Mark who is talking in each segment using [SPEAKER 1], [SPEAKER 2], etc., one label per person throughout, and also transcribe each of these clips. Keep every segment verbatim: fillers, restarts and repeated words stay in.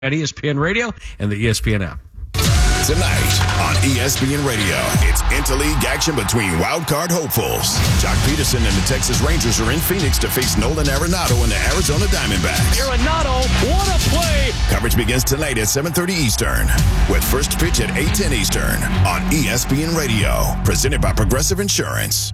[SPEAKER 1] at E S P N Radio and the E S P N app.
[SPEAKER 2] Tonight on E S P N Radio, it's interleague action between wildcard hopefuls. Jock Peterson and the Texas Rangers are in Phoenix to face Nolan Arenado and the Arizona Diamondbacks.
[SPEAKER 1] Arenado, what a play!
[SPEAKER 2] Coverage begins tonight at seven thirty Eastern, with first pitch at eight ten Eastern on E S P N Radio, presented by Progressive Insurance.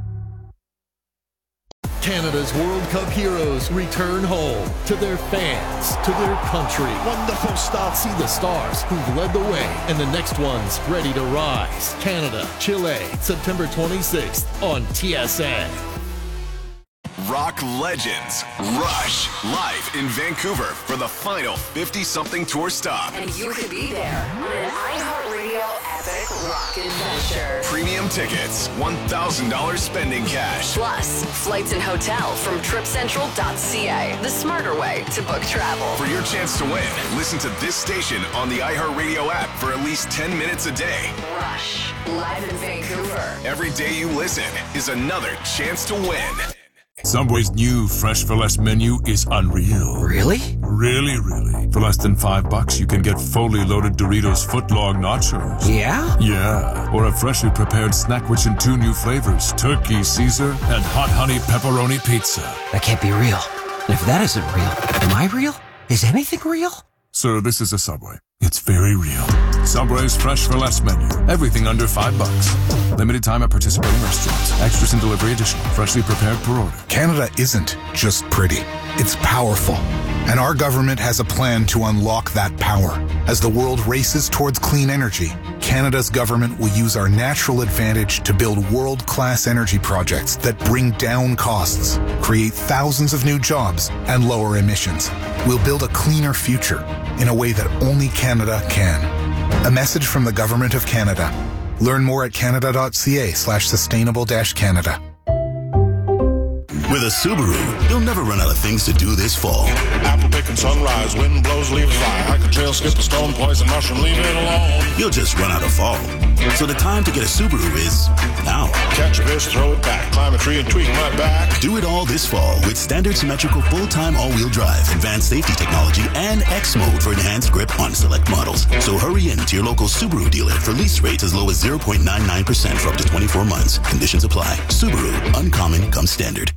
[SPEAKER 3] Canada's World Cup heroes return home to their fans, to their country. Wonderful stuff. See the stars who've led the way and the next ones ready to rise. Canada, Chile, September twenty-sixth on T S N.
[SPEAKER 4] Rock legends Rush live in Vancouver for the final fifty-something tour stop.
[SPEAKER 5] And you could be there on an iHeartRadio epic rock adventure.
[SPEAKER 4] Premium tickets, one thousand dollars spending cash.
[SPEAKER 5] Plus, flights and hotel from trip central dot c a, the smarter way to book travel.
[SPEAKER 4] For your chance to win, listen to this station on the iHeartRadio app for at least ten minutes a day.
[SPEAKER 5] Rush, live in Vancouver.
[SPEAKER 4] Every day you listen is another chance to win.
[SPEAKER 6] Subway's new Fresh for Less menu is unreal.
[SPEAKER 7] Really?
[SPEAKER 6] Really, really. For less than five bucks, you can get fully loaded Doritos footlong nachos.
[SPEAKER 7] Yeah?
[SPEAKER 6] Yeah. Or a freshly prepared snack rich in two new flavors, Turkey Caesar and Hot Honey Pepperoni Pizza.
[SPEAKER 7] That can't be real. And if that isn't real, am I real? Is anything real?
[SPEAKER 6] Sir, this is a Subway. It's very real. Subway's Fresh for Less menu. Everything under five bucks. Limited time at participating restaurants. Extras and delivery additional. Freshly prepared per order.
[SPEAKER 8] Canada isn't just pretty. It's powerful. And our government has a plan to unlock that power. As the world races towards clean energy, Canada's government will use our natural advantage to build world-class energy projects that bring down costs, create thousands of new jobs, and lower emissions. We'll build a cleaner future in a way that only Canada can. A message from the Government of Canada. Learn more at canada.ca slash sustainable dash Canada.
[SPEAKER 9] With a Subaru, you'll never run out of things to do this fall.
[SPEAKER 10] Apple picking sunrise, wind blows, leaves fly. I could trail skip a stone, poison mushroom, leave it alone.
[SPEAKER 9] You'll just run out of fall. So the time to get a Subaru is now.
[SPEAKER 10] Catch a fish, throw it back, climb a tree and tweak my back.
[SPEAKER 9] Do it all this fall with standard symmetrical full-time all-wheel drive, advanced safety technology, and X mode for enhanced grip on select models. So hurry in to your local Subaru dealer for lease rates as low as zero point nine nine percent for up to twenty-four months. Conditions apply. Subaru, uncommon comes standard.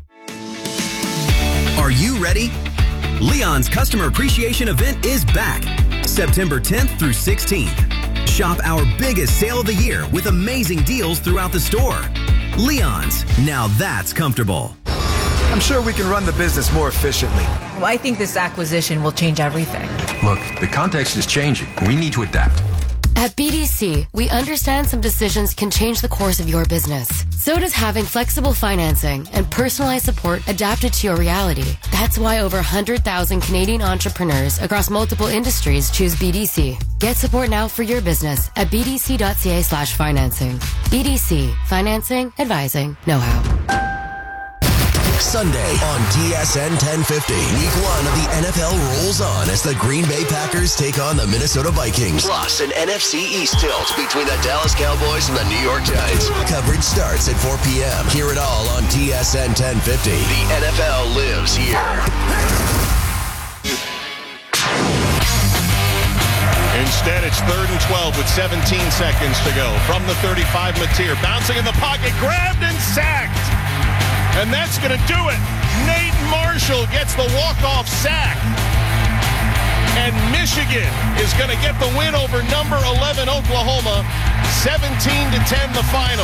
[SPEAKER 11] Are you ready? Leon's Customer Appreciation Event is back, September tenth through sixteenth. Shop our biggest sale of the year with amazing deals throughout the store. Leon's, now that's comfortable.
[SPEAKER 12] I'm sure we can run the business more efficiently.
[SPEAKER 13] Well, I think this acquisition will change everything.
[SPEAKER 14] Look, the context is changing. We need to adapt.
[SPEAKER 15] At B D C, we understand some decisions can change the course of your business. So does having flexible financing and personalized support adapted to your reality. That's why over one hundred thousand Canadian entrepreneurs across multiple industries choose B D C. Get support now for your business at bdc.ca slash financing. B D C, financing, advising, know-how.
[SPEAKER 16] Sunday on T S N ten fifty. Week one of the N F L rolls on as the Green Bay Packers take on the Minnesota Vikings. Plus an N F C East tilt between the Dallas Cowboys and the New York Giants. Coverage starts at four p.m. Hear it all on T S N ten fifty. The N F L lives here.
[SPEAKER 17] Instead, it's third and twelve with seventeen seconds to go. From the thirty-five, Mateer bouncing in the pocket, grabbed and sacked. And that's going to do it. Nate Marshall gets the walk-off sack. And Michigan is going to get the win over number eleven Oklahoma. seventeen to ten the final.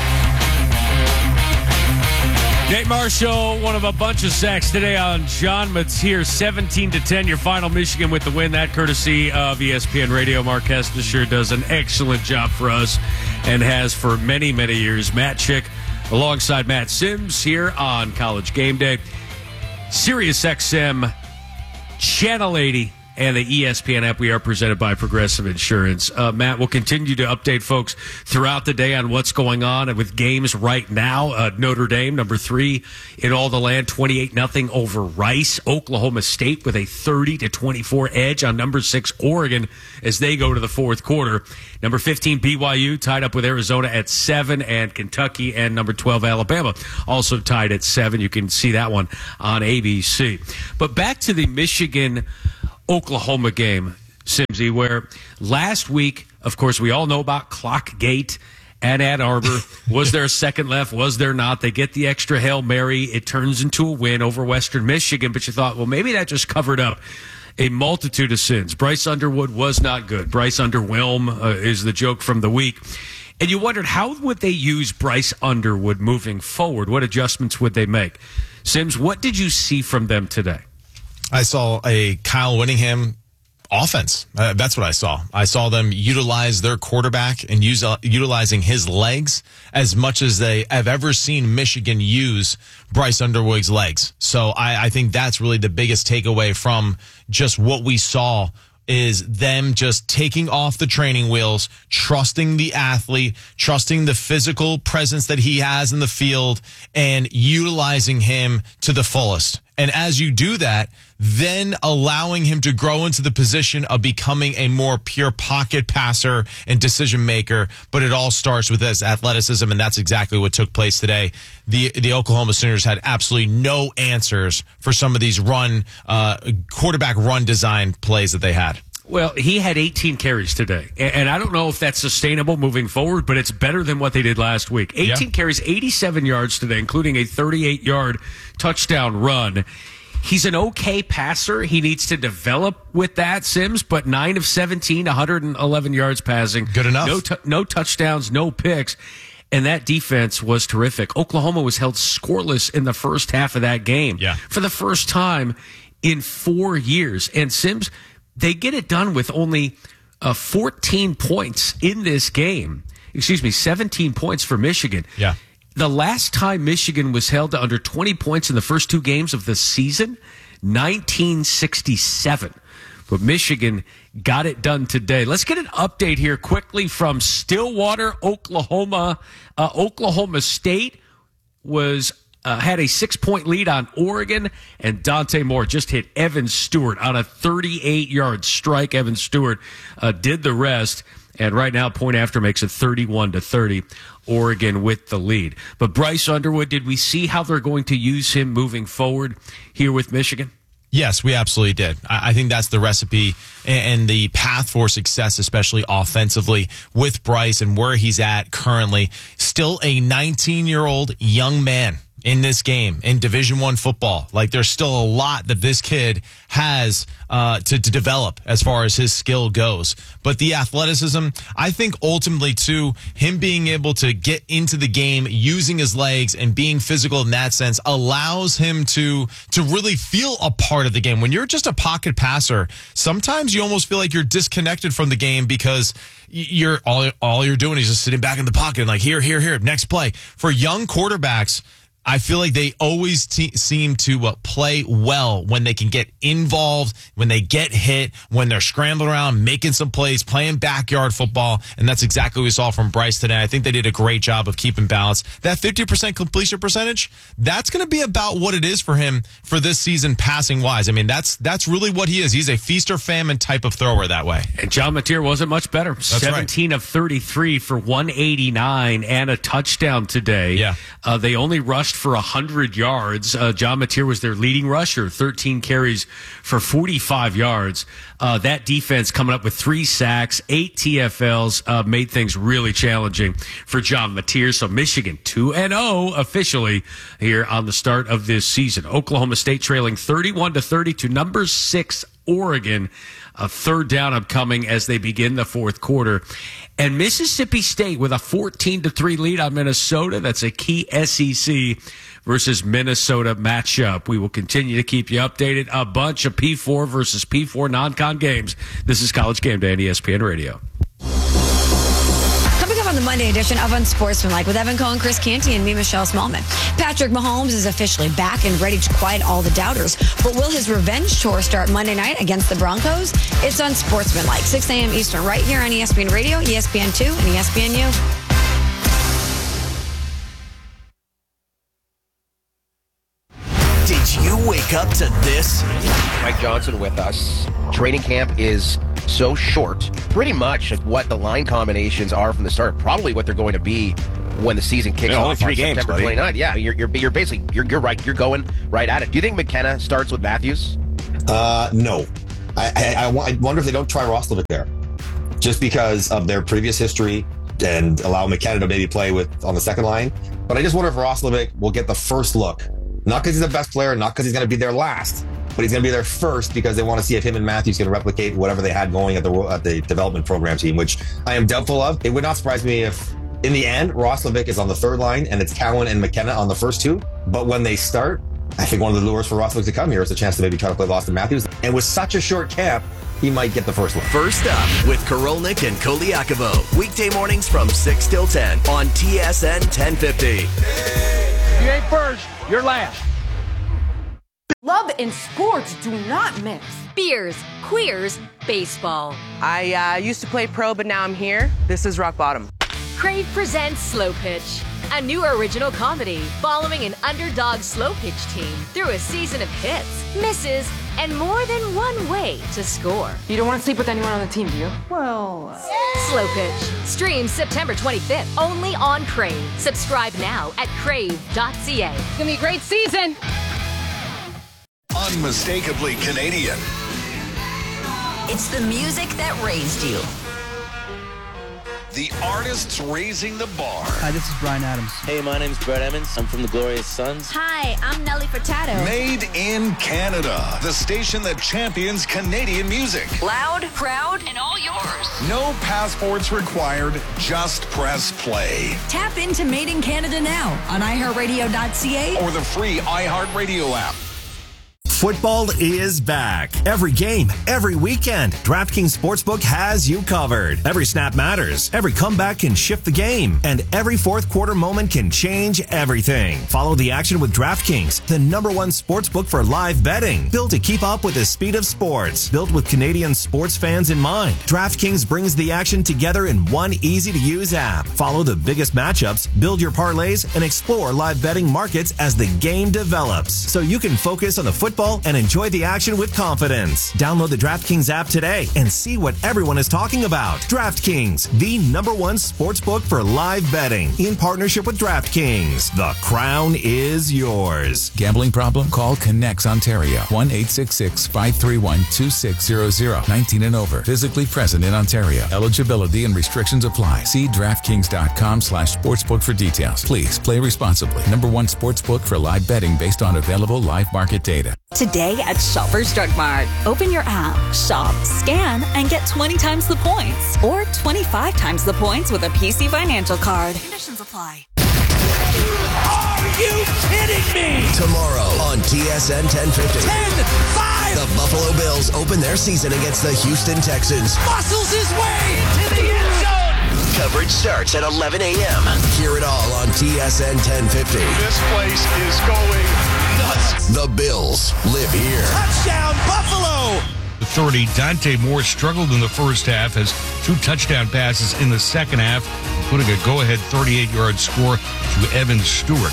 [SPEAKER 1] Nate Marshall, one of a bunch of sacks today on John Mateer. seventeen to ten, your final. Michigan with the win. That courtesy of E S P N Radio. Mark Hester sure does an excellent job for us and has for many, many years. Matt Chick alongside Matt Sims here on College Game Day. Sirius X M, Channel eighty, and the E S P N app. We are presented by Progressive Insurance. Uh, Matt, we'll continue to update folks throughout the day on what's going on and with games right now. Uh, Notre Dame, number three in all the land, twenty-eight nothing over Rice. Oklahoma State with a thirty to twenty-four edge on number six Oregon as they go to the fourth quarter. Number fifteen B Y U tied up with Arizona at seven, and Kentucky and number twelve Alabama also tied at seven. You can see that one on A B C. But back to the Michigan Oklahoma game. Simsy, where last week, of course, we all know about Clockgate at Ann Arbor. Was there a second left? Was there not? They get the extra Hail Mary. It turns into a win over Western Michigan, but you thought, well, maybe that just covered up a multitude of sins. Bryce Underwood was not good. Bryce Underwhelm uh, is the joke from the week. And you wondered, how would they use Bryce Underwood moving forward? What adjustments would they make? Sims, what did you see from them today?
[SPEAKER 18] I saw a Kyle Whittingham offense. Uh, that's what I saw. I saw them utilize their quarterback and use uh, utilizing his legs as much as they have ever seen Michigan use Bryce Underwood's legs. So I, I think that's really the biggest takeaway from just what we saw, is them just taking off the training wheels, trusting the athlete, trusting the physical presence that he has in the field, and utilizing him to the fullest. And as you do that, then allowing him to grow into the position of becoming a more pure pocket passer and decision maker. But it all starts with his athleticism, and that's exactly what took place today. The the Oklahoma Sooners had absolutely no answers for some of these run uh, quarterback run design plays that they had.
[SPEAKER 1] Well, he had eighteen carries today, and I don't know if that's sustainable moving forward, but it's better than what they did last week. eighteen yeah. carries, eighty-seven yards today, including a thirty-eight yard touchdown run. He's an okay passer. He needs to develop with that, Sims, but nine of seventeen, one hundred eleven yards passing.
[SPEAKER 18] Good enough.
[SPEAKER 1] No, t- no touchdowns, no picks. And that defense was terrific. Oklahoma was held scoreless in the first half of that game
[SPEAKER 18] yeah.
[SPEAKER 1] for the first time in four years. And Sims, they get it done with only uh, fourteen points in this game. Excuse me, seventeen points for Michigan.
[SPEAKER 18] Yeah.
[SPEAKER 1] The last time Michigan was held to under twenty points in the first two games of the season, nineteen sixty-seven. But Michigan got it done today. Let's get an update here quickly from Stillwater, Oklahoma. Uh, Oklahoma State was uh, had a six-point lead on Oregon, and Dante Moore just hit Evan Stewart on a thirty-eight yard strike. Evan Stewart uh, did the rest. And right now, Point After makes it thirty-one to thirty. Oregon with the lead. But Bryce Underwood, did we see how they're going to use him moving forward here with Michigan?
[SPEAKER 18] Yes, we absolutely did. I think that's the recipe and the path for success, especially offensively with Bryce and where he's at currently. Still a nineteen-year-old young man in this game in Division One football. Like, there's still a lot that this kid has uh, to, to develop as far as his skill goes. But the athleticism, I think ultimately too, him being able to get into the game using his legs and being physical in that sense allows him to to really feel a part of the game. When you're just a pocket passer, sometimes you almost feel like you're disconnected from the game because you're all all you're doing is just sitting back in the pocket and like, here, here, here, next play. For young quarterbacks, I feel like they always te- seem to uh, play well when they can get involved, when they get hit, when they're scrambling around, making some plays, playing backyard football. And that's exactly what we saw from Bryce today. I think they did a great job of keeping balance. That fifty percent completion percentage, that's going to be about what it is for him for this season passing wise. I mean, that's that's really what he is. He's a feast or famine type of thrower that way.
[SPEAKER 1] And John Mateer wasn't much better.
[SPEAKER 18] That's
[SPEAKER 1] seventeen
[SPEAKER 18] right.
[SPEAKER 1] of thirty-three for one eighty-nine and a touchdown today.
[SPEAKER 18] Yeah.
[SPEAKER 1] Uh, they only rushed for one hundred yards. Uh, John Mateer was their leading rusher, thirteen carries for forty-five yards. Uh, that defense coming up with three sacks, eight T F Ls, uh, made things really challenging for John Mateer. So Michigan two and oh officially here on the start of this season. Oklahoma State trailing thirty-one to thirty to number six Oregon. A third down upcoming as they begin the fourth quarter. And Mississippi State with a fourteen to three lead on Minnesota. That's a key S E C versus Minnesota matchup. We will continue to keep you updated. A bunch of P four versus P four non-con games. This is College Game Day on E S P N Radio.
[SPEAKER 19] Coming up on the Monday edition of Unsportsmanlike with Evan Cohen, Chris Canty, and me, Michelle Smallman. Patrick Mahomes is officially back and ready to quiet all the doubters. But will his revenge tour start Monday night against the Broncos? It's Unsportsmanlike, six a.m. Eastern, right here on E S P N Radio, E S P N two, and E S P N U.
[SPEAKER 16] Did you wake up to this?
[SPEAKER 20] Mike Johnson with us. Training camp is so short. Pretty much what the line combinations are from the start. Probably what they're going to be when the season kicks
[SPEAKER 21] yeah,
[SPEAKER 20] off
[SPEAKER 21] only three
[SPEAKER 20] on
[SPEAKER 21] games,
[SPEAKER 20] September twenty-ninth. Yeah, you're, you're you're basically you're you're right. You're going right at it. Do you think McKenna starts with Matthews?
[SPEAKER 21] Uh, no. I, I, I wonder if they don't try Roslovic there, just because of their previous history, and allow McKenna to maybe play with on the second line. But I just wonder if Roslovic will get the first look, not because he's the best player, not because he's going to be there last, but he's going to be there first because they want to see if him and Matthews can replicate whatever they had going at the at the development program team, which I am doubtful of. It would not surprise me if, in the end, Roslovic is on the third line and it's Cowan and McKenna on the first two. But when they start, I think one of the lures for Roslovic to come here is a chance to maybe try to play Austin Matthews. And with such a short camp, he might get the first one.
[SPEAKER 16] First up with Korolnik and Koliakovo. Weekday mornings from six till ten on T S N ten fifty.
[SPEAKER 22] You ain't first, you're last.
[SPEAKER 23] Love and sports do not mix.
[SPEAKER 24] Beers, queers, baseball.
[SPEAKER 23] I uh, used to play pro, but now I'm here. This is rock bottom.
[SPEAKER 24] Crave presents Slow Pitch, a new original comedy following an underdog slow pitch team through a season of hits, misses, and more than one way to score.
[SPEAKER 23] You don't want to sleep with anyone on the team, do you? Well... Uh...
[SPEAKER 24] Slow Pitch. Streams September twenty-fifth, only on Crave. Subscribe now at crave dot c a.
[SPEAKER 23] It's going to be a great season.
[SPEAKER 4] Unmistakably Canadian.
[SPEAKER 25] It's the music that raised you.
[SPEAKER 4] The artists raising the bar.
[SPEAKER 26] Hi, this is Brian Adams.
[SPEAKER 27] Hey, my name's Brett Emmons. I'm from the Glorious Sons.
[SPEAKER 25] Hi, I'm Nelly Furtado.
[SPEAKER 4] Made in Canada. The station that champions Canadian music.
[SPEAKER 25] Loud, proud, and all yours.
[SPEAKER 4] No passports required. Just press play.
[SPEAKER 25] Tap into Made in Canada now on i heart radio dot c a
[SPEAKER 4] or the free iHeartRadio app.
[SPEAKER 28] Football is back. Every game, every weekend, DraftKings Sportsbook has you covered. Every snap matters. Every comeback can shift the game. And every fourth quarter moment can change everything. Follow the action with DraftKings, the number one sportsbook for live betting. Built to keep up with the speed of sports. Built with Canadian sports fans in mind. DraftKings brings the action together in one easy-to-use app. Follow the biggest matchups, build your parlays, and explore live betting markets as the game develops. So you can focus on the football and enjoy the action with confidence. Download the DraftKings app today and see what everyone is talking about. DraftKings, the number one sportsbook for live betting. In partnership with DraftKings, the crown is yours.
[SPEAKER 29] Gambling problem? Call Connects Ontario. one eight six six, five three one, two six zero zero. nineteen and over. Physically present in Ontario. Eligibility and restrictions apply. See DraftKings.com slash sportsbook for details. Please play responsibly. Number one sportsbook for live betting based on available live market data.
[SPEAKER 30] Today at Shoppers Drug Mart. Open your app, shop, scan, and get twenty times the points. Or twenty-five times the points with a P C Financial card. Conditions apply.
[SPEAKER 16] Are you kidding me? Tomorrow on T S N ten fifty. ten five! The Buffalo Bills open their season against the Houston Texans.
[SPEAKER 25] Muscles his way to the end zone.
[SPEAKER 16] Coverage starts at eleven a.m. Hear it all on T S N ten fifty.
[SPEAKER 4] This place is going nuts.
[SPEAKER 16] The Bills live here.
[SPEAKER 25] Touchdown, Buffalo!
[SPEAKER 1] thirty, Dante Moore struggled in the first half, has two touchdown passes in the second half, including a go-ahead thirty-eight-yard score to Evan Stewart.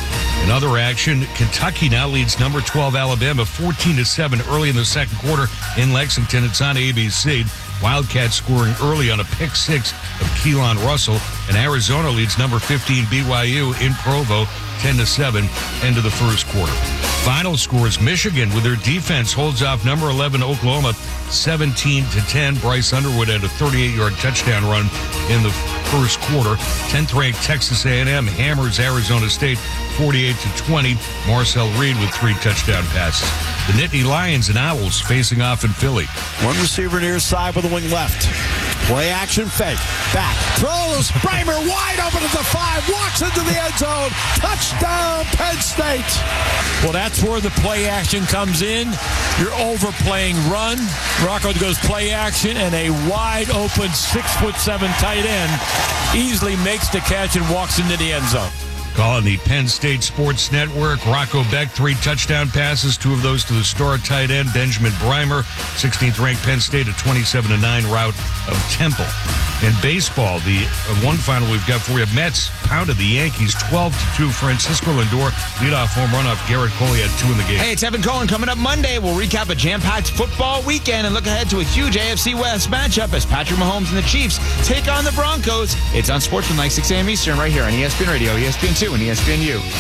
[SPEAKER 1] In other action, Kentucky now leads number twelve Alabama fourteen to seven early in the second quarter in Lexington. It's on A B C. Wildcats scoring early on a pick six of Keelan Russell, and Arizona leads number fifteen B Y U in Provo ten to seven, end of the first quarter. Final scores: Michigan, with their defense, holds off number eleven Oklahoma seventeen to ten. Bryce Underwood had a thirty-eight-yard touchdown run in the first quarter. tenth-ranked Texas A and M hammers Arizona State forty-eight to twenty. Marcel Reed with three touchdown passes. The Nittany Lions and Owls facing off in Philly.
[SPEAKER 31] One receiver near side with a wing left. Play action fake. Back. Throws. Bramer wide open at the five. Walks into the end zone. Touchdown, Penn State.
[SPEAKER 32] Well, that's where the play action comes in. You're overplaying run. Rocco goes play action, and a wide open six foot seven tight end easily makes the catch and walks into the end zone.
[SPEAKER 1] Calling the Penn State Sports Network, Rocco Beck, three touchdown passes, two of those to the star tight end, Benjamin Brimer. sixteenth-ranked Penn State, a twenty-seven to nine rout of Temple. In baseball, the one final we've got for you, Mets pounded the Yankees twelve to two. Francisco Lindor, leadoff home run off Garrett Cole. He had two in the game.
[SPEAKER 33] Hey, it's Evan Cohen. Coming up Monday, we'll recap a jam-packed football weekend and look ahead to a huge A F C West matchup as Patrick Mahomes and the Chiefs take on the Broncos. It's on Sportsmanlike, six a.m. Eastern, right here on E S P N Radio, E S P N two, and E S P N U.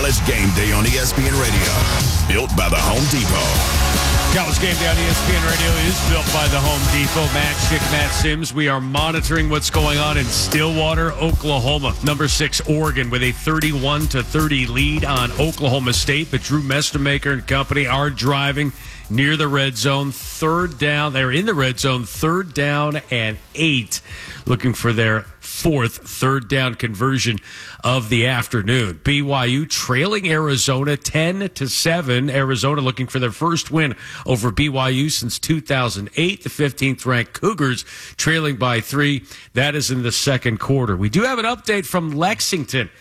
[SPEAKER 2] College Game Day on E S P N Radio. Built by the Home Depot.
[SPEAKER 1] College Game Day on E S P N Radio is built by the Home Depot. Matt Schick, Matt Sims. We are monitoring what's going on in Stillwater, Oklahoma. Number six, Oregon, with a thirty-one to thirty lead on Oklahoma State. But Drew Mestemaker and company are driving near the red zone. Third down. They're in the red zone. Third down and eight. Looking for their fourth third down conversion of the afternoon. B Y U trailing Arizona ten to seven. Arizona looking for their first win over B Y U since two thousand eight. The fifteenth ranked Cougars trailing by three. That is in the second quarter. We do have an update from Lexington.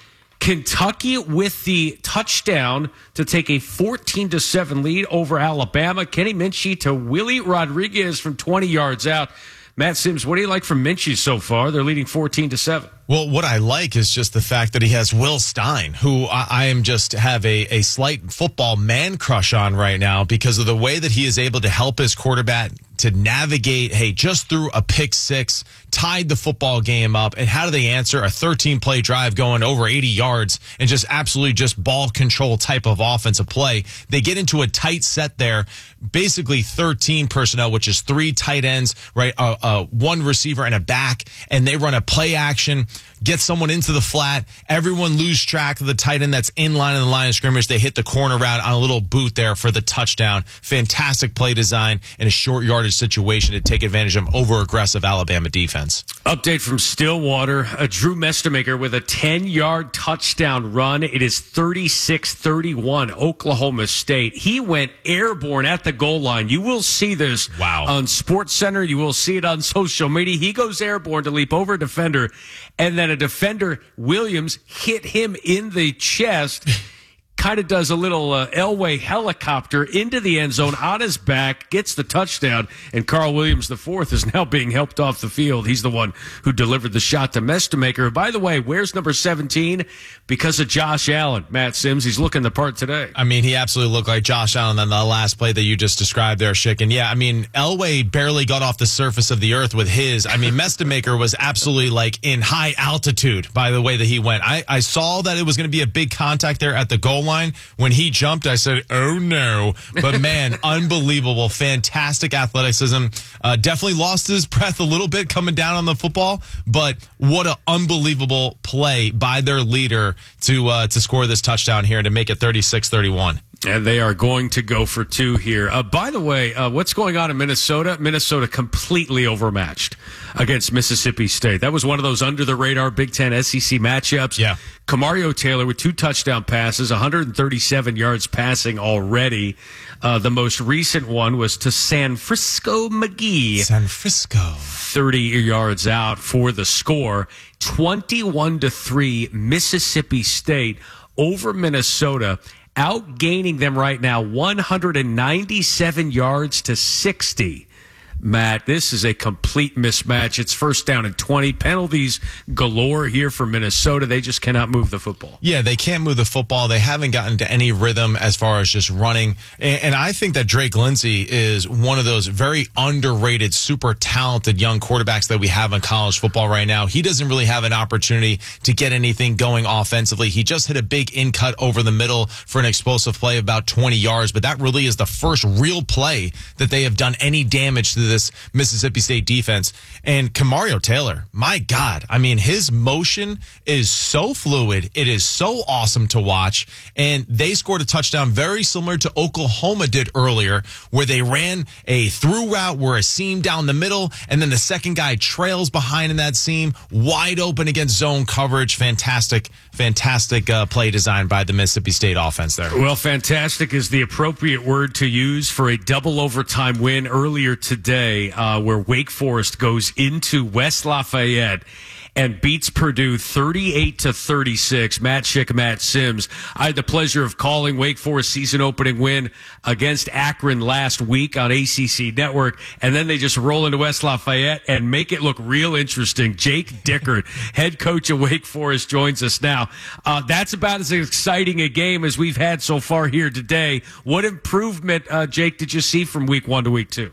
[SPEAKER 1] Kentucky with the touchdown to take a fourteen to seven lead over Alabama. Kenny Minchie to Willie Rodriguez from twenty yards out. Matt Sims, what do you like from Minchie so far? They're leading fourteen to seven.
[SPEAKER 18] Well, what I like is just the fact that he has Will Stein, who I, I am just have a, a slight football man crush on right now because of the way that he is able to help his quarterback to navigate, hey, just threw a pick six, tied the football game up, and how do they answer a thirteen-play drive going over eighty yards and just absolutely just ball control type of offensive play? They get into a tight set there, basically thirteen personnel, which is three tight ends, right, uh, uh, one receiver and a back, and they run a play action, get someone into the flat, everyone lose track of the tight end that's in line in the line of scrimmage. They hit the corner route on a little boot there for the touchdown. Fantastic play design in a short yardage situation to take advantage of over-aggressive Alabama defense.
[SPEAKER 1] Update from Stillwater. Uh, Drew Mestemaker with a ten-yard touchdown run. It is thirty-six thirty-one, Oklahoma State. He went airborne at the goal line. You will see this
[SPEAKER 18] wow.
[SPEAKER 1] on SportsCenter. You will see it on social media. He goes airborne to leap over a defender, and then a defender, Williams, hit him in the chest. Kind of does a little uh, Elway helicopter into the end zone on his back, gets the touchdown, and Carl Williams the fourth is now being helped off the field. He's the one who delivered the shot to Mestemaker. By the way, where's number seventeen? Because of Josh Allen. Matt Sims, he's looking the part today.
[SPEAKER 18] I mean, he absolutely looked like Josh Allen on the last play that you just described there, Schick. And yeah, I mean, Elway barely got off the surface of the earth with his. I mean, Mestemaker was absolutely like in high altitude by the way that he went. I, I saw that it was going to be a big contact there at the goal line. When he jumped, I said, oh no. But man, unbelievable, fantastic athleticism. Uh, definitely lost his breath a little bit coming down on the football, but what an unbelievable play by their leader to uh, to score this touchdown here and to make it thirty-six thirty-one.
[SPEAKER 1] And they are going to go for two here. Uh, by the way, uh, what's going on in Minnesota? Minnesota completely overmatched against Mississippi State. That was one of those under-the-radar Big Ten S E C matchups.
[SPEAKER 18] Yeah.
[SPEAKER 1] Kamario Taylor with two touchdown passes, one hundred thirty-seven yards passing already. Uh, the most recent one was to San Francisco McGee.
[SPEAKER 18] San Francisco.
[SPEAKER 1] thirty yards out for the score. twenty-one to three Mississippi State over Minnesota, outgaining them right now one hundred ninety-seven yards to sixty. Matt, this is a complete mismatch. It's first down and twenty. Penalties galore here for Minnesota. They just cannot move the football.
[SPEAKER 18] Yeah, they can't move the football. They haven't gotten to any rhythm as far as just running. And, and I think that Drake Lindsey is one of those very underrated, super talented young quarterbacks that we have in college football right now. He doesn't really have an opportunity to get anything going offensively. He just hit a big in cut over the middle for an explosive play of about twenty yards, but that really is the first real play that they have done any damage to this Mississippi State defense. And Kamario Taylor, my God, I mean, his motion is so fluid. It is so awesome to watch. And they scored a touchdown very similar to Oklahoma did earlier, where they ran a through route where a seam down the middle, and then the second guy trails behind in that seam, wide open against zone coverage. Fantastic, fantastic uh, play design by the Mississippi State offense there.
[SPEAKER 1] Well, fantastic is the appropriate word to use for a double overtime win earlier today. Uh, where Wake Forest goes into West Lafayette and beats Purdue thirty-eight to thirty-six. Matt Schick, Matt Sims. I had the pleasure of calling Wake Forest season opening win against Akron last week on A C C Network, and then they just roll into West Lafayette and make it look real interesting. Jake Dickert, head coach of Wake Forest, joins us now. Uh, that's about as exciting a game as we've had so far here today. What improvement, uh, Jake, did you see from week one to week two?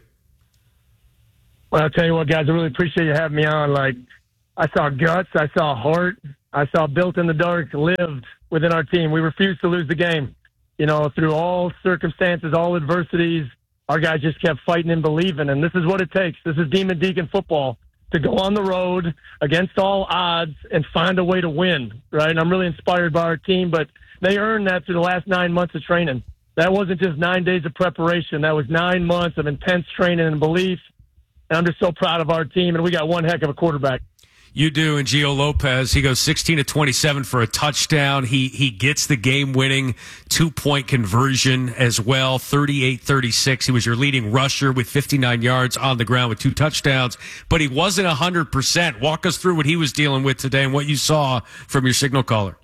[SPEAKER 3] Well, I'll tell you what, guys, I really appreciate you having me on. Like, I saw guts, I saw heart, I saw built in the dark lived within our team. We refused to lose the game. You know, through all circumstances, all adversities, our guys just kept fighting and believing. And this is what it takes. This is Demon Deacon football, to go on the road against all odds and find a way to win, right? And I'm really inspired by our team, but they earned that through the last nine months of training. That wasn't just nine days of preparation. That was nine months of intense training and belief. And I'm just so proud of our team, and we got one heck of a quarterback.
[SPEAKER 1] You do, and Gio Lopez, he goes sixteen to twenty-seven for a touchdown. He he gets the game-winning two-point conversion as well, thirty-eight thirty-six. He was your leading rusher with fifty-nine yards on the ground with two touchdowns, but he wasn't one hundred percent. Walk us through what he was dealing with today and what you saw from your signal caller.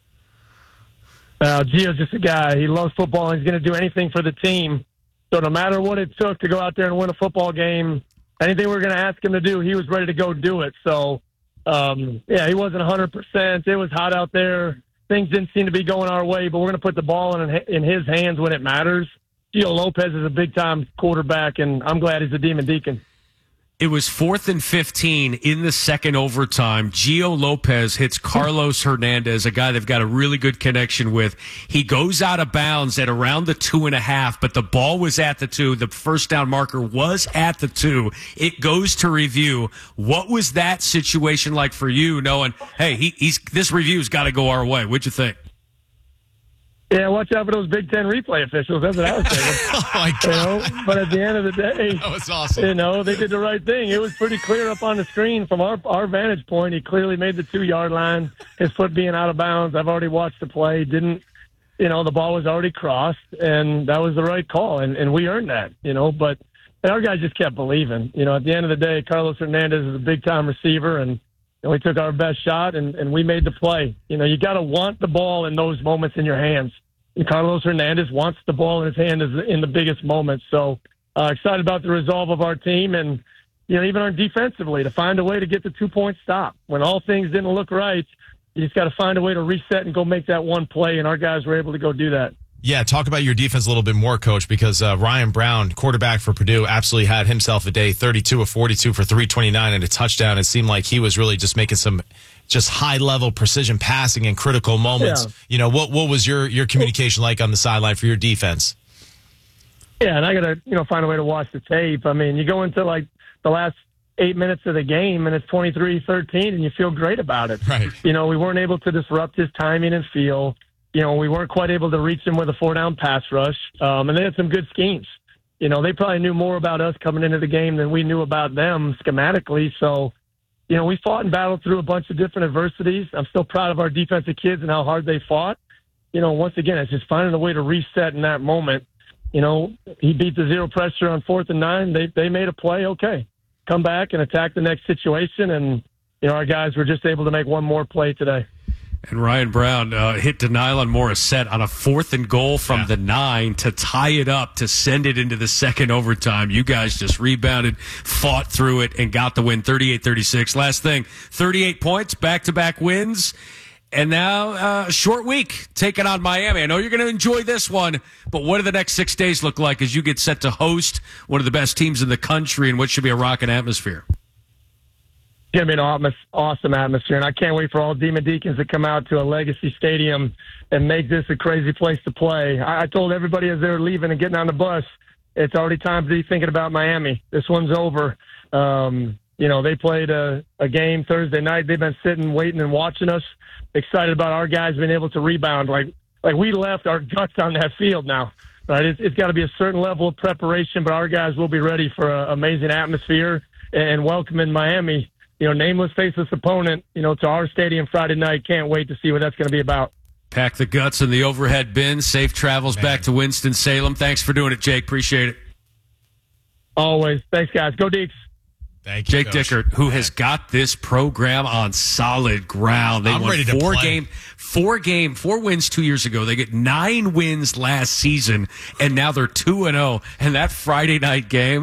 [SPEAKER 3] Uh, Gio's just a guy. He loves football, and he's going to do anything for the team. So no matter what it took to go out there and win a football game, anything we were going to ask him to do, he was ready to go do it. So, um, yeah, he wasn't one hundred percent. It was hot out there. Things didn't seem to be going our way, but we're going to put the ball in, in his hands when it matters. Gio Lopez is a big-time quarterback, and I'm glad he's a Demon Deacon.
[SPEAKER 1] It was fourth and fifteen in the second overtime. Gio Lopez hits Carlos Hernandez, a guy they've got a really good connection with. He goes out of bounds at around the two and a half, but the ball was at the two. The first down marker was at the two. It goes to review. What was that situation like for you, knowing, hey, he, he's this review's got to go our way? What'd you think?
[SPEAKER 3] Yeah, watch out for those Big Ten replay officials. That's what I was thinking.
[SPEAKER 18] Oh, my God.
[SPEAKER 3] You know? But at the end of the day,
[SPEAKER 18] that was awesome.
[SPEAKER 3] You know, they did the right thing. It was pretty clear up on the screen from our our vantage point. He clearly made the two-yard line, his foot being out of bounds. I've already watched the play. Didn't, you know, the ball was already crossed, and that was the right call, and, and we earned that, you know. But our guys just kept believing. You know, at the end of the day, Carlos Hernandez is a big-time receiver, and you know, we took our best shot, and, and we made the play. You know, you got to want the ball in those moments in your hands. And Carlos Hernandez wants the ball in his hand in the biggest moments. So uh, excited about the resolve of our team and, you know, even our defensively to find a way to get the two-point stop. When all things didn't look right, you just got to find a way to reset and go make that one play, and our guys were able to go do that.
[SPEAKER 18] Yeah, talk about your defense a little bit more, Coach, because uh, Ryan Brown, quarterback for Purdue, absolutely had himself a day, thirty-two of forty-two for three twenty-nine and a touchdown. It seemed like he was really just making some just high-level precision passing in critical moments. Yeah. You know, what what was your, your communication like on the sideline for your defense?
[SPEAKER 3] Yeah, and I got to, you know, find a way to watch the tape. I mean, you go into, like, the last eight minutes of the game, and it's twenty-three thirteen, and you feel great about it.
[SPEAKER 18] Right.
[SPEAKER 3] You know, we weren't able to disrupt his timing and feel. You know, we weren't quite able to reach him with a four-down pass rush, um, and they had some good schemes. You know, they probably knew more about us coming into the game than we knew about them schematically. So, you know, we fought and battled through a bunch of different adversities. I'm still proud of our defensive kids and how hard they fought. You know, once again, it's just finding a way to reset in that moment. You know, he beat the zero pressure on fourth and nine. They they made a play. Okay, come back and attack the next situation. And, you know, our guys were just able to make one more play today.
[SPEAKER 1] And Ryan Brown uh, hit Denylon Morissette on a fourth and goal from yeah. the nine to tie it up, to send it into the second overtime. You guys just rebounded, fought through it, and got the win thirty-eight thirty-six. Last thing, thirty-eight points, back-to-back wins. And now uh, a short week taking on Miami. I know you're going to enjoy this one, but what do the next six days look like as you get set to host one of the best teams in the country and what should be a rocking atmosphere?
[SPEAKER 3] It's going to be an awesome atmosphere, and I can't wait for all Demon Deacons to come out to a Legacy Stadium and make this a crazy place to play. I told everybody as they were leaving and getting on the bus, it's already time to be thinking about Miami. This one's over. Um, you know, they played a, a game Thursday night. They've been sitting, waiting, and watching us. Excited about our guys being able to rebound. Like, like we left our guts on that field now. Right? It's, it's got to be a certain level of preparation, but our guys will be ready for an amazing atmosphere and welcoming Miami. You know, nameless, faceless opponent, you know, to our stadium Friday night. Can't wait to see what that's going to be about.
[SPEAKER 1] Pack the guts in the overhead bin. Safe travels Man. back to Winston-Salem. Thanks for doing it, Jake. Appreciate it.
[SPEAKER 3] Always. Thanks, guys. Go Deeks.
[SPEAKER 18] Thank you,
[SPEAKER 1] Jake
[SPEAKER 18] Coach.
[SPEAKER 1] Dickert, who Man. has got this program on solid ground. They
[SPEAKER 18] I'm
[SPEAKER 1] won
[SPEAKER 18] ready to
[SPEAKER 1] four
[SPEAKER 18] play.
[SPEAKER 1] game, four game, four wins two years ago. They get nine wins last season, and now they're two and zero. And that Friday night game,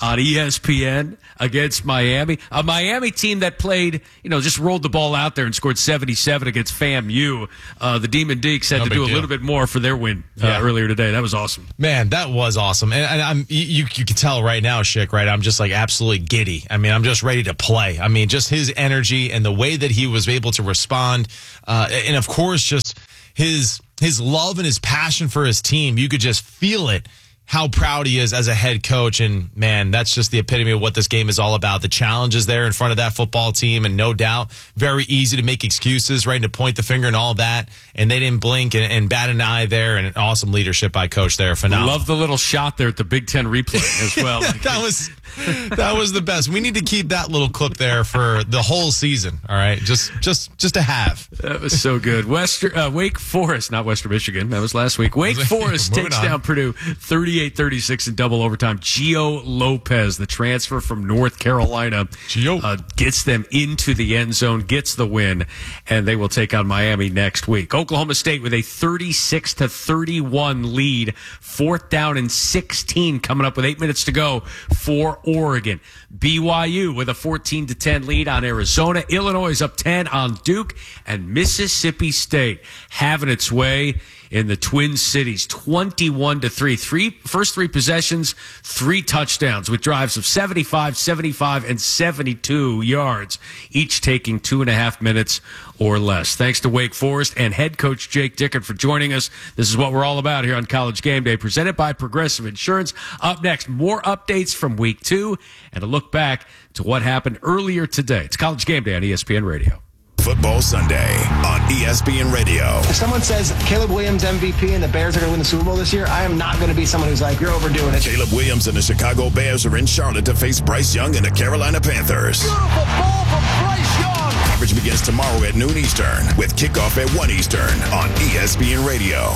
[SPEAKER 1] on E S P N against Miami. A Miami team that played, you know, just rolled the ball out there and scored seventy-seven against FAMU. Uh, the Demon Deacs had
[SPEAKER 18] No
[SPEAKER 1] to
[SPEAKER 18] big
[SPEAKER 1] do a
[SPEAKER 18] deal.
[SPEAKER 1] little bit more for their win uh,
[SPEAKER 18] Yeah.
[SPEAKER 1] earlier today. That was awesome.
[SPEAKER 18] Man, that was awesome. And, and I'm you you can tell right now, Schick, right? I'm just like absolutely giddy. I mean, I'm just ready to play. I mean, just his energy and the way that he was able to respond. Uh, and of course, just his his love and his passion for his team. You could just feel it. How proud he is as a head coach. And man, that's just the epitome of what this game is all about. The challenges there in front of that football team. And no doubt, very easy to make excuses, right? And to point the finger and all that. And they didn't blink and, and bat an eye there. And awesome leadership by coach there. Phenomenal.
[SPEAKER 1] Love the little shot there at the Big Ten replay as well.
[SPEAKER 18] that was that was the best. We need to keep that little clip there for the whole season. All right, just just just to have.
[SPEAKER 1] That was so good. Western uh, Wake Forest, not Western Michigan. That was last week. Wake Forest
[SPEAKER 18] Moving
[SPEAKER 1] takes
[SPEAKER 18] on.
[SPEAKER 1] down Purdue thirty-eight thirty-six in double overtime. Gio Lopez, the transfer from North Carolina,
[SPEAKER 18] Gio.
[SPEAKER 1] Uh, gets them into the end zone, gets the win, and they will take on Miami next week. Oklahoma State with a thirty-six to thirty-one lead, fourth down and sixteen coming up with eight minutes to go for Oregon. B Y U with a fourteen to ten lead on Arizona. Illinois is up ten on Duke, and Mississippi State having its way in the Twin Cities, twenty-one to three. Three first three possessions, three touchdowns with drives of seventy-five, seventy-five, and seventy-two yards, each taking two and a half minutes or less. Thanks to Wake Forest and head coach Jake Dickert for joining us. This is what we're all about here on College Game Day, presented by Progressive Insurance. Up next, more updates from week two and a look back to what happened earlier today. It's College Game Day on E S P N Radio.
[SPEAKER 2] Football Sunday on E S P N Radio.
[SPEAKER 5] If someone says Caleb Williams M V P and the Bears are going to win the Super Bowl this year, I am not going to be someone who's like, you're overdoing it.
[SPEAKER 2] Caleb Williams and the Chicago Bears are in Charlotte to face Bryce Young and the Carolina Panthers.
[SPEAKER 22] Beautiful ball from Bryce Young.
[SPEAKER 2] Coverage begins tomorrow at noon Eastern with kickoff at one Eastern on E S P N Radio.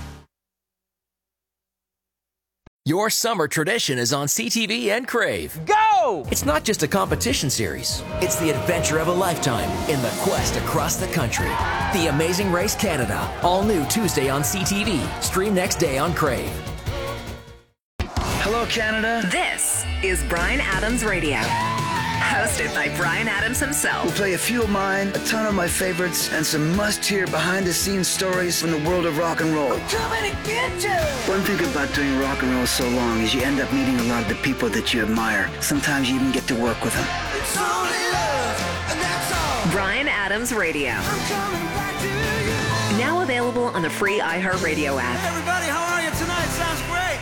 [SPEAKER 6] Your summer tradition is on C T V and Crave.
[SPEAKER 22] Go!
[SPEAKER 6] It's not just a competition series. It's the adventure of a lifetime in the quest across the country. The Amazing Race Canada. All new Tuesday on C T V. Stream next day on Crave.
[SPEAKER 7] Hello, Canada.
[SPEAKER 8] This is Bryan Adams Radio. Hosted by Bryan Adams himself.
[SPEAKER 7] We'll play a few of mine, a ton of my favorites, and some must-hear behind-the-scenes stories from the world of rock and roll.
[SPEAKER 8] I'm coming to get you!
[SPEAKER 7] One thing about doing rock and roll so long is you end up meeting a lot of the people that you admire. Sometimes you even get to work with them.
[SPEAKER 8] It's only love, and that's all. Bryan Adams Radio. I'm coming back to you. Now available on the free iHeartRadio app.
[SPEAKER 22] Hey, everybody, how are you tonight? Sounds great.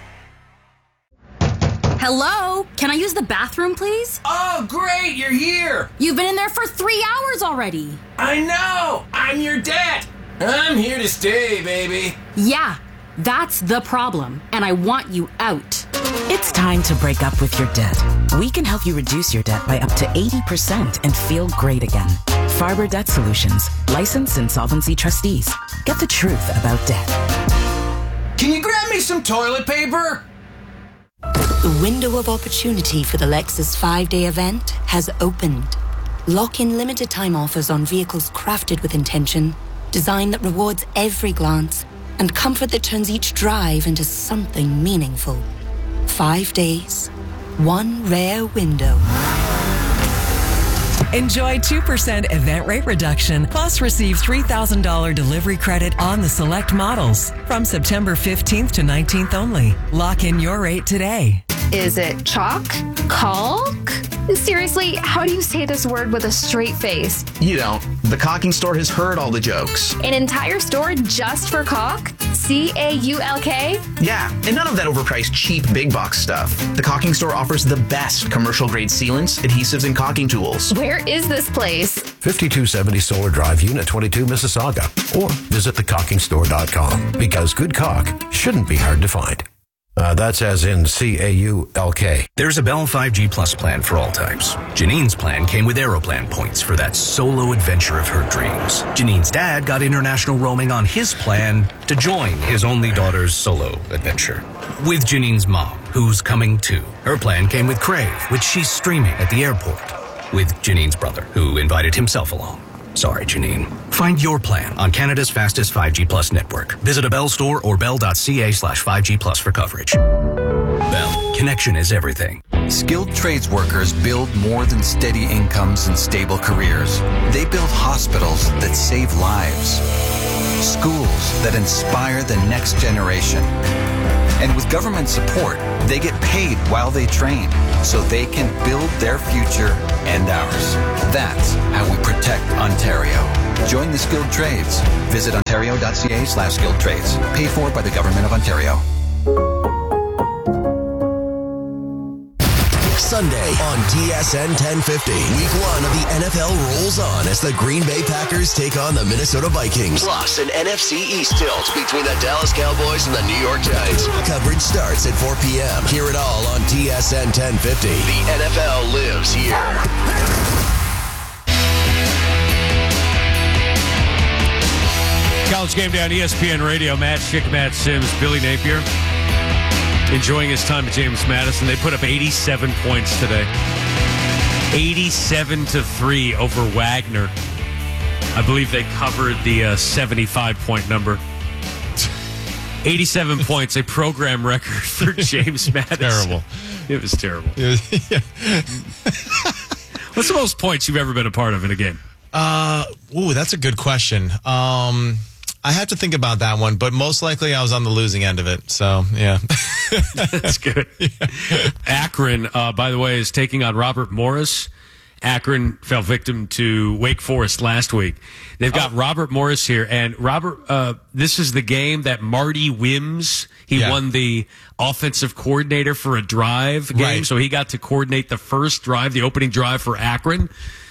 [SPEAKER 25] Hello? Can I use the bathroom, please?
[SPEAKER 22] Oh, great, you're here.
[SPEAKER 25] You've been in there for three hours already.
[SPEAKER 22] I know. I'm your dad. I'm here to stay, baby.
[SPEAKER 25] Yeah, that's the problem, and I want you out.
[SPEAKER 9] It's time to break up with your debt. We can help you reduce your debt by up to eighty percent and feel great again. Farber Debt Solutions, licensed insolvency trustees. Get the truth about debt.
[SPEAKER 22] Can you grab me some toilet paper?
[SPEAKER 10] The window of opportunity for the Lexus five-day event has opened. Lock in limited time offers on vehicles crafted with intention, design that rewards every glance, and comfort that turns each drive into something meaningful. Five days, one rare window.
[SPEAKER 11] Enjoy two percent event rate reduction, plus receive three thousand dollars delivery credit on the select models from September fifteenth to nineteenth only. Lock in your rate today.
[SPEAKER 12] Is it chalk? Caulk? Seriously, how do you say this word with a straight face?
[SPEAKER 13] You don't. The Caulking Store has heard all the jokes.
[SPEAKER 12] An entire store just for caulk? C A U L K?
[SPEAKER 13] Yeah, and none of that overpriced, cheap, big box stuff. The Caulking Store offers the best commercial grade sealants, adhesives, and caulking tools.
[SPEAKER 12] Where is this place?
[SPEAKER 14] fifty-two seventy Solar Drive, Unit twenty-two, Mississauga. Or visit the caulking store dot com, because good caulk shouldn't be hard to find. Uh, that's as in C A U L K.
[SPEAKER 15] There's a Bell five G Plus plan for all types. Janine's plan came with Aeroplan points for that solo adventure of her dreams. Janine's dad got international roaming on his plan to join his only daughter's solo adventure. With Janine's mom, who's coming too. Her plan came with Crave, which she's streaming at the airport. With Janine's brother, who invited himself along. Sorry, Janine. Find your plan on Canada's fastest five G Plus network. Visit a Bell store or bell dot c a slash five G plus for coverage. Bell. Connection is everything.
[SPEAKER 4] Skilled trades workers build more than steady incomes and stable careers. They build hospitals that save lives, schools that inspire the next generation. And with government support, they get paid while they train so they can build their future and ours. That's how we protect Ontario. Join the skilled trades. Visit ontario.ca slash skilled trades. Paid for by the Government of Ontario.
[SPEAKER 16] Sunday on T S N ten fifty. Week one of the N F L rolls on as the Green Bay Packers take on the Minnesota Vikings.
[SPEAKER 17] Plus, an N F C East tilt between the Dallas Cowboys and the New York Giants.
[SPEAKER 16] Coverage starts at four p.m. Hear it all on T S N ten fifty.
[SPEAKER 17] The N F L lives here.
[SPEAKER 1] College Game Day on E S P N Radio. Matt Schick, Matt Sims, Billy Napier. Enjoying his time at James Madison. They put up eighty-seven points today. eighty-seven to three over Wagner. I believe they covered the uh, seventy-five point number. eighty-seven points, a program record for James Madison.
[SPEAKER 18] Terrible.
[SPEAKER 1] It was terrible. What's the most points you've ever been a part of in a game?
[SPEAKER 18] Uh, ooh, that's a good question. Um, I have to think about that one, but most likely I was on the losing end of it. So, yeah.
[SPEAKER 1] That's good. Yeah. Akron, uh, by the way, is taking on Robert Morris. Akron fell victim to Wake Forest last week. They've got oh. Robert Morris here, and Robert, uh, this is the game that Marty Wims, he yeah. won the offensive coordinator for a drive game,
[SPEAKER 18] right.
[SPEAKER 1] so he got to coordinate the first drive, the opening drive for Akron,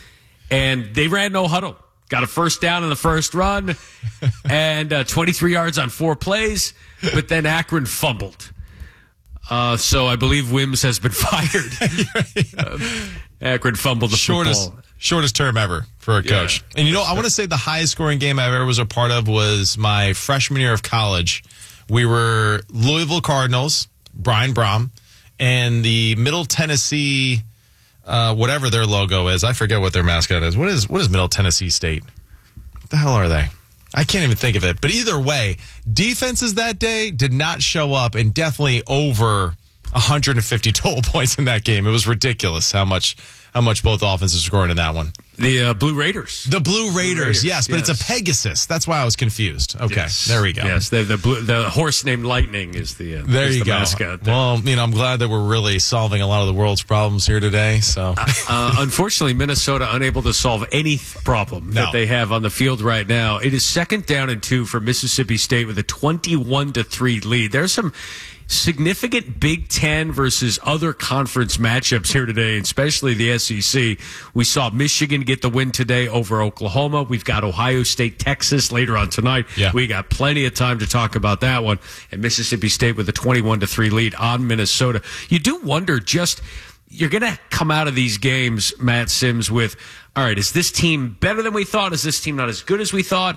[SPEAKER 1] and they ran no huddle. Got a first down in the first run and uh, twenty-three yards on four plays, but then Akron fumbled. Uh, so I believe Wims has been fired. uh, Akron fumbled the
[SPEAKER 18] shortest,
[SPEAKER 1] football.
[SPEAKER 18] Shortest term ever for a coach. Yeah. And you know, I want to say the highest scoring game I ever was a part of was my freshman year of college. We were Louisville Cardinals, Brian Brom, and the Middle Tennessee... Uh, whatever their logo is. I forget what their mascot is. What is what is Middle Tennessee State? What the hell are they? I can't even think of it. But either way, defenses that day did not show up, and definitely over one hundred fifty total points in that game. It was ridiculous how much how much both offenses scored in that one.
[SPEAKER 1] The uh, Blue Raiders.
[SPEAKER 18] The Blue Raiders,
[SPEAKER 1] Blue Raiders
[SPEAKER 18] yes, but
[SPEAKER 1] yes.
[SPEAKER 18] it's a Pegasus. That's why I was confused. Okay,
[SPEAKER 1] yes.
[SPEAKER 18] There we go.
[SPEAKER 1] Yes, the the, blue, the horse named Lightning is the, uh,
[SPEAKER 18] there
[SPEAKER 1] is
[SPEAKER 18] you
[SPEAKER 1] the
[SPEAKER 18] go.
[SPEAKER 1] mascot. There.
[SPEAKER 18] Well, you know, I'm glad that we're really solving a lot of the world's problems here today. So,
[SPEAKER 1] uh, uh, unfortunately, Minnesota unable to solve any problem
[SPEAKER 18] no.
[SPEAKER 1] that they have on the field right now. It is second down and two for Mississippi State with a twenty-one to three lead. There's some significant Big Ten versus other conference matchups here today, especially the S E C. We saw Michigan get the win today over Oklahoma. We've got Ohio State, Texas later on tonight.
[SPEAKER 18] Yeah.
[SPEAKER 1] We got plenty of time to talk about that one. And Mississippi State with a twenty-one to three lead on Minnesota. You do wonder just, you're going to come out of these games, Matt Sims, with, all right, is this team better than we thought? Is this team not as good as we thought?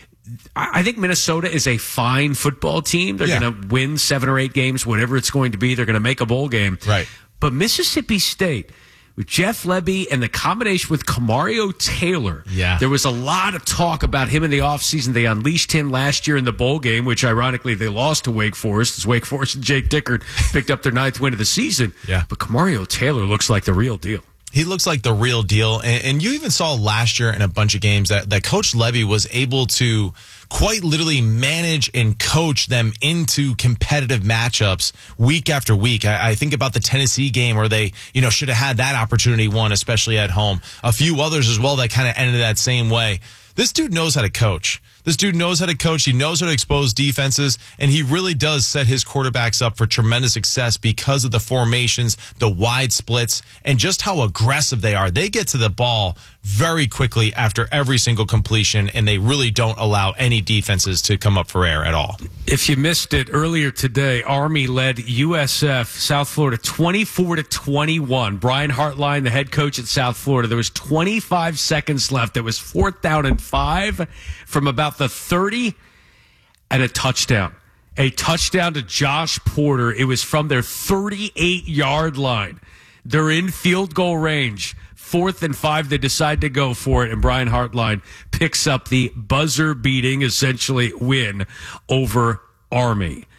[SPEAKER 1] I think Minnesota is a fine football team. They're
[SPEAKER 18] yeah.
[SPEAKER 1] going to win seven or eight games, whatever it's going to be. They're going to make a bowl game.
[SPEAKER 18] Right.
[SPEAKER 1] But Mississippi State, with Jeff Lebby and the combination with Kamario Taylor,
[SPEAKER 18] yeah.
[SPEAKER 1] there was a lot of talk about him in the offseason. They unleashed him last year in the bowl game, which ironically they lost to Wake Forest as Wake Forest and Jake Dickert picked up their ninth win of the season.
[SPEAKER 18] Yeah.
[SPEAKER 1] But Kamario Taylor looks like the real deal.
[SPEAKER 18] He looks like the real deal. And, and you even saw last year in a bunch of games that, that Coach Lebby was able to quite literally manage and coach them into competitive matchups week after week. I, I think about the Tennessee game where they, you know, should have had that opportunity won, especially at home. A few others as well that kind of ended that same way. This dude knows how to coach. This dude knows how to coach. He knows how to expose defenses, and he really does set his quarterbacks up for tremendous success because of the formations, the wide splits, and just how aggressive they are. They get to the ball very quickly after every single completion, and they really don't allow any defenses to come up for air at all.
[SPEAKER 1] If you missed it earlier today, Army led U S F South Florida twenty-four to twenty-one. Brian Hartline, the head coach at South Florida, there was twenty-five seconds left. It was fourth down and five from about the thirty, and a touchdown. A touchdown to Josh Porter. It was from their thirty-eight yard line. They're in field goal range. Fourth and five, they decide to go for it, and Brian Hartline picks up the buzzer-beating, essentially, win over Army.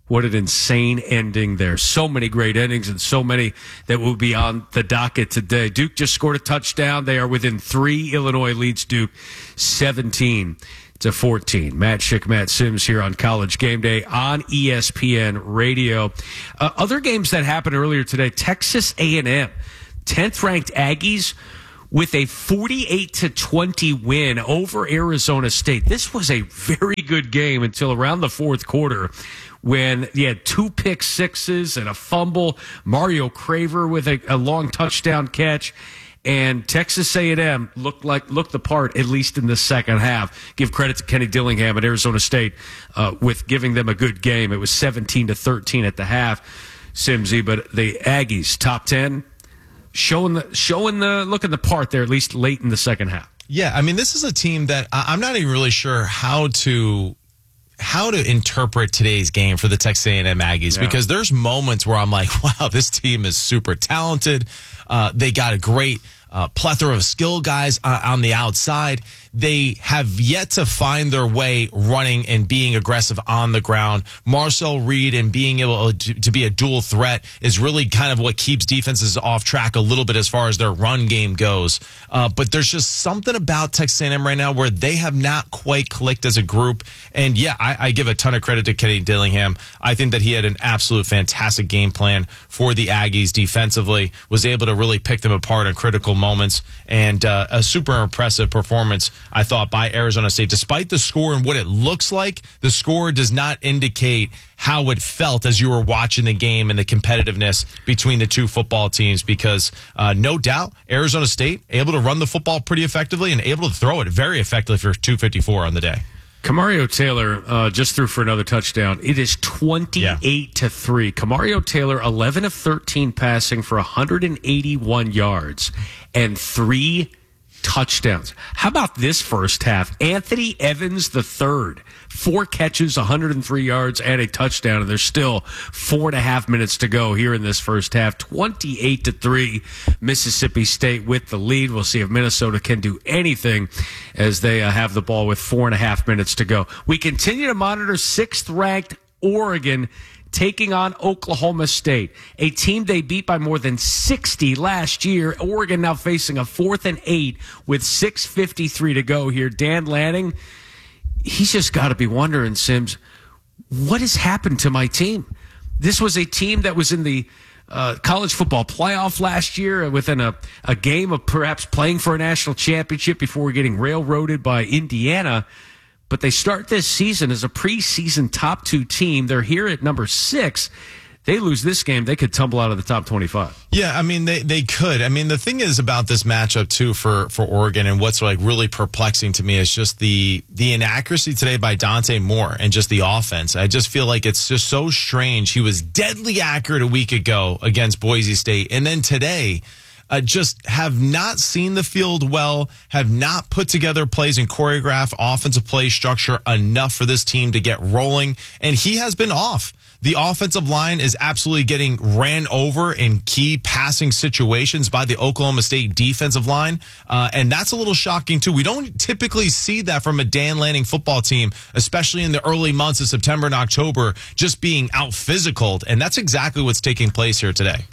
[SPEAKER 1] What an insane ending there. So many great endings and so many that will be on the docket today. Duke just scored a touchdown. They are within three. Illinois leads Duke seventeen to fourteen. Matt Schick, Matt Sims here on College Game Day on E S P N Radio. Uh, other games that happened earlier today, Texas A and M, tenth-ranked Aggies with a forty-eight to twenty win over Arizona State. This was a very good game until around the fourth quarter, when you had two pick sixes and a fumble, Mario Craver with a, a long touchdown catch, and Texas A and M looked like looked the part, at least in the second half. Give credit to Kenny Dillingham at Arizona State uh, with giving them a good game. It was seventeen to thirteen at the half, Simsy, but the Aggies, top ten, showing the, showing the, looking the part there, at least late in the second half.
[SPEAKER 18] Yeah, I mean, this is a team that I'm not even really sure how to... how to interpret today's game for the Texas A and M Aggies, yeah. because there's moments where I'm like, wow, this team is super talented. Uh, they got a great uh, plethora of skill guys uh, on the outside. They have yet to find their way running and being aggressive on the ground. Marcel Reed and being able to, to be a dual threat is really kind of what keeps defenses off track a little bit as far as their run game goes. Uh, but there's just something about Texas A and M right now where they have not quite clicked as a group. And yeah, I, I give a ton of credit to Kenny Dillingham. I think that he had an absolute fantastic game plan for the Aggies defensively, was able to really pick them apart in critical moments, and uh, a super impressive performance, I thought, by Arizona State. Despite the score and what it looks like, the score does not indicate how it felt as you were watching the game and the competitiveness between the two football teams, because uh, no doubt Arizona State able to run the football pretty effectively and able to throw it very effectively for two fifty-four on the day.
[SPEAKER 1] Camario Taylor uh, just threw for another touchdown. It is twenty-eight yeah. to three. Camario Taylor, eleven of thirteen passing for one hundred eighty-one yards and three touchdowns. How about this first half? Anthony Evans the third, four catches, one hundred three yards, and a touchdown. And there's still four and a half minutes to go here in this first half. twenty-eight to three, Mississippi State with the lead. We'll see if Minnesota can do anything as they uh, have the ball with four and a half minutes to go. We continue to monitor sixth-ranked Oregon taking on Oklahoma State, a team they beat by more than sixty last year. Oregon now facing a fourth and eight with six fifty-three to go here. Dan Lanning, he's just got to be wondering, Sims, what has happened to my team? This was a team that was in the uh, college football playoff last year, within a, a game of perhaps playing for a national championship before getting railroaded by Indiana. But they start this season as a preseason top two team. They're here at number six. They lose this game, they could tumble out of the top twenty-five.
[SPEAKER 18] Yeah, I mean, they, they could. I mean, the thing is about this matchup, too, for, for Oregon, and what's like really perplexing to me is just the the inaccuracy today by Dante Moore and just the offense. I just feel like it's just so strange. He was deadly accurate a week ago against Boise State, and then today, Uh, just have not seen the field well, have not put together plays and choreographed offensive play structure enough for this team to get rolling, and he has been off. The offensive line is absolutely getting ran over in key passing situations by the Oklahoma State defensive line, uh, and that's a little shocking, too. We don't typically see that from a Dan Lanning football team, especially in the early months of September and October, just being out-physicaled, and that's exactly what's taking place here today.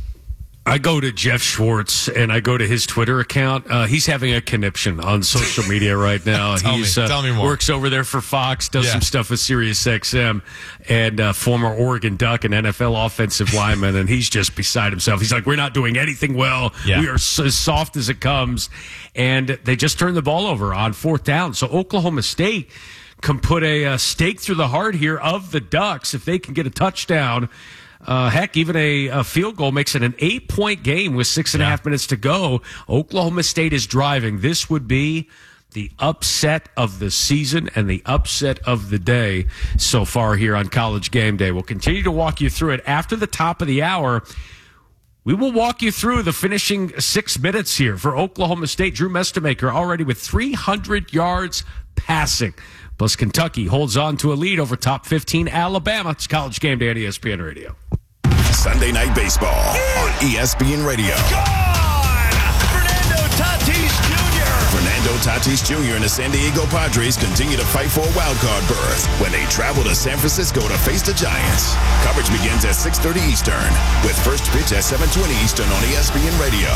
[SPEAKER 1] I go to Jeff Schwartz and I go to his Twitter account. Uh, he's having a conniption on social media right now.
[SPEAKER 18] Tell
[SPEAKER 1] he's
[SPEAKER 18] me, uh, tell me more.
[SPEAKER 1] Works over there for Fox, does
[SPEAKER 18] yeah.
[SPEAKER 1] some stuff with Sirius X M, and uh, former Oregon Duck and N F L offensive lineman, and he's just beside himself. He's like, we're not doing anything well.
[SPEAKER 18] Yeah.
[SPEAKER 1] We are so as soft as it comes, and they just turned the ball over on fourth down. So Oklahoma State can put a uh, stake through the heart here of the Ducks if they can get a touchdown. Uh, heck, even a, a field goal makes it an eight-point game with six and a half minutes to go. Oklahoma State is driving. This would be the upset of the season and the upset of the day so far here on College Game Day. We'll continue to walk you through it after the top of the hour. We will walk you through the finishing six minutes here for Oklahoma State. Drew Mestamaker already with three hundred yards passing. Plus, Kentucky holds on to a lead over top fifteen Alabama. It's College Game Day on E S P N Radio.
[SPEAKER 2] Sunday Night Baseball on E S P N Radio.
[SPEAKER 22] Gone! Fernando Tatis Junior Fernando
[SPEAKER 2] Fernando Tatis Junior and the San Diego Padres continue to fight for a wildcard berth when they travel to San Francisco to face the Giants. Coverage begins at six thirty Eastern, with first pitch at seven twenty Eastern on E S P N Radio.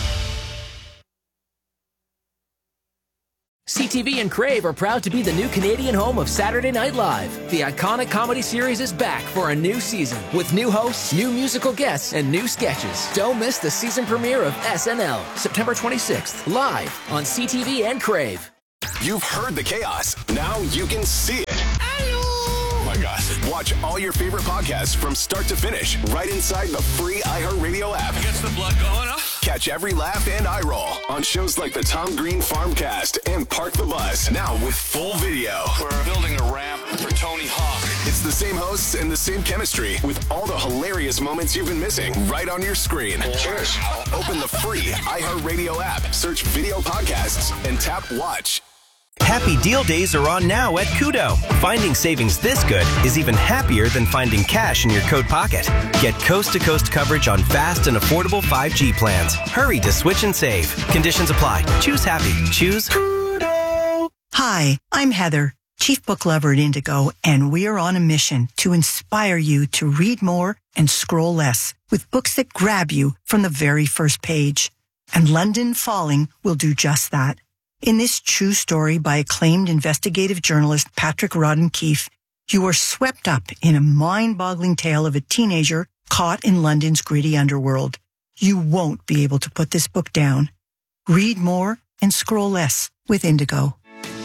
[SPEAKER 6] C T V and Crave are proud to be the new Canadian home of Saturday Night Live. The iconic comedy series is back for a new season with new hosts, new musical guests, and new sketches. Don't miss the season premiere of S N L, September twenty-sixth, live on C T V and Crave.
[SPEAKER 16] You've heard the chaos. Now you can see it. Oh my gosh. Watch all your favorite podcasts from start to finish right inside the free iHeartRadio app.
[SPEAKER 22] Gets the blood going, huh?
[SPEAKER 16] Catch every laugh and eye roll on shows like the Tom Green Farmcast and Park the Bus. Now with full video.
[SPEAKER 22] We're building a ramp for Tony Hawk.
[SPEAKER 16] It's the same hosts and the same chemistry with all the hilarious moments you've been missing right on your screen.
[SPEAKER 22] Cheers.
[SPEAKER 16] Open the free iHeartRadio app, search video podcasts, and tap watch.
[SPEAKER 19] Happy Deal Days are on now at Kudo. Finding savings this good is even happier than finding cash in your coat pocket. Get coast-to-coast coverage on fast and affordable five G plans. Hurry to switch and save. Conditions apply. Choose happy. Choose Kudo.
[SPEAKER 20] Hi, I'm Heather, Chief Book Lover at Indigo, and we are on a mission to inspire you to read more and scroll less with books that grab you from the very first page. And London Falling will do just that. In this true story by acclaimed investigative journalist Patrick Rodden Keefe, you are swept up in a mind-boggling tale of a teenager caught in London's gritty underworld. You won't be able to put this book down. Read more and scroll less with Indigo.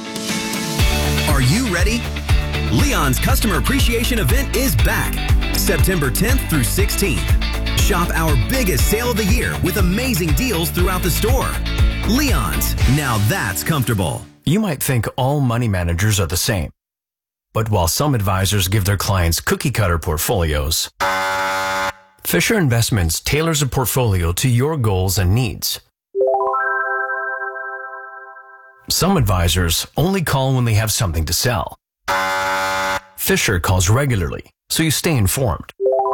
[SPEAKER 21] Are you ready? Leon's Customer Appreciation Event is back, September tenth through sixteenth. Shop our biggest sale of the year with amazing deals throughout the store. Leon's, now that's comfortable.
[SPEAKER 23] You might think all money managers are the same. But while some advisors give their clients cookie-cutter portfolios, Fisher Investments tailors a portfolio to your goals and needs. Some advisors only call when they have something to sell. Fisher calls regularly, so you stay informed.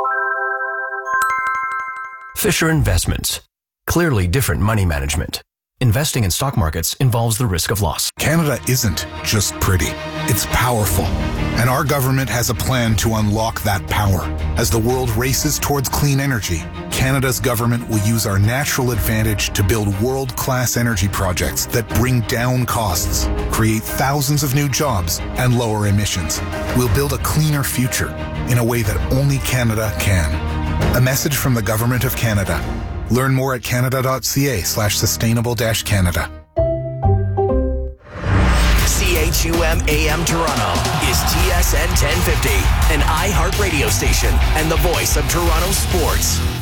[SPEAKER 23] Fisher Investments. Clearly different money management. Investing in stock markets involves the risk of loss.
[SPEAKER 24] Canada isn't just pretty. It's powerful. And our government has a plan to unlock that power. As the world races towards clean energy, Canada's government will use our natural advantage to build world-class energy projects that bring down costs, create thousands of new jobs, and lower emissions. We'll build a cleaner future in a way that only Canada can. A message from the Government of Canada. Learn more at canada.ca slash sustainable dash Canada.
[SPEAKER 16] C H U M A M Toronto is T S N ten fifty, an iHeart radio station and the voice of Toronto sports.